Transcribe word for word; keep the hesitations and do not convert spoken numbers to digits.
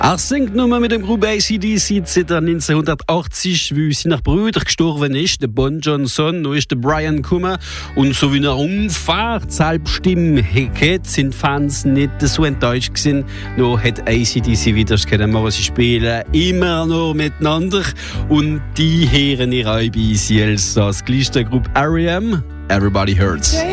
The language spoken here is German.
Er singt nur mit dem Group A C D C seit neunzehnhundertachtzig, weil seine Brüder gestorben ist. Der Bon Johnson, noch ist der Brian gekommen. Und so wie er umfährt, Selbststimme hat, sind Fans nicht so enttäuscht gewesen. Noch hat A C D C wieder können, aber sie spielen immer noch miteinander. Und die hören ihr auch bei C L S als gleiche Group R E M. Everybody Hurts.